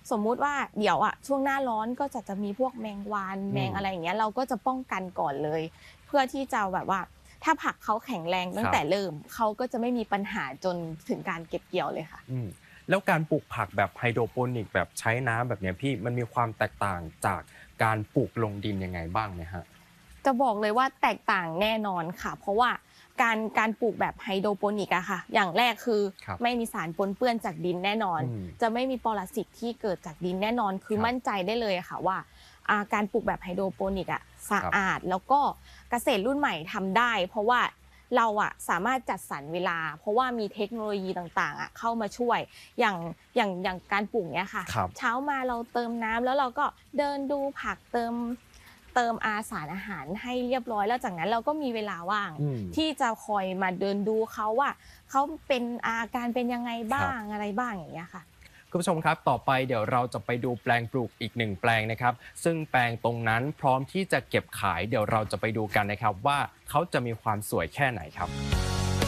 สมมุติว่าเดี๋ยวช่วงหน้าร้อนก็จะมีพวกแมงวันแมงอะไรอย่างเงี้ยเราก็จะป้องกันก่อนเลยเพื่อที่จะแบบว่าถ้าผักเขาแข็งแรงตั้งแต่เริ่มเขาก็จะไม่มีปัญหาจนถึงการเก็บเกี่ยวเลยค่ะแล้วการปลูกผักแบบไฮโดรโปนิกแบบใช้น้ำแบบนี้พี่มันมีความแตกต่างจากการปลูกลงดินยังไงบ้างไหมฮะจะบอกเลยว่าแตกต่างแน่นอนค่ะเพราะว่าการปลูกแบบไฮโดรโปนิกค่ะอย่างแรกคือไม่มีสารปนเปื้อนจากดินแน่นอนจะไม่มีปรสิตที่เกิดจากดินแน่นอนคือมั่นใจได้เลยค่ะว่าการปลูกแบบไฮโดรโปนิกสะอาดแล้วก็เกษตรรุ่นใหม่ทำได้เพราะว่าเราสามารถจัดสรรเวลาเพราะว่ามีเทคโนโลยีต่างๆเข้ามาช่วยอย่างการปลูกเนี้ยค่ะเช้ามาเราเติมน้ำแล้วเราก็เดินดูผักเติมสารอาหารให้เรียบร้อยแล้วจากนั้นเราก็มีเวลาว่างที่จะคอยมาเดินดูเขาว่าเขาเป็นอาการเป็นยังไงบ้างอะไรบ้างอย่างเงี้ยค่ะคุณผู้ชมครับต่อไปเดี๋ยวเราจะไปดูแปลงปลูกอีก1แปลงนะครับซึ่งแปลงตรงนั้นพร้อมที่จะเก็บขายเดี๋ยวเราจะไปดูกันนะครับว่าเขาจะมีความสวยแค่ไหนครับ